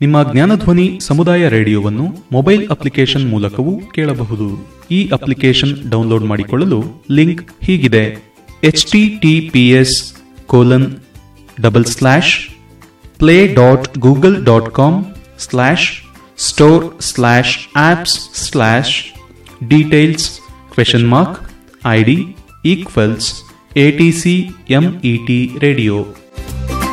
ನಿಮ್ಮ ಜ್ಞಾನಧ್ವನಿ ಸಮುದಾಯ ರೇಡಿಯೋವನ್ನು mobile application ಮೂಲಕವೂ ಕೇಳಬಹುದು. ಈ ಅಪ್ಲಿಕೇಶನ್ ಡೌನ್ಲೋಡ್ ಮಾಡಿಕೊಳ್ಳಲು ಲಿಂಕ್ ಹೀಗಿದೆ: https://play.google.com/store/apps/details?id=ATCMET radio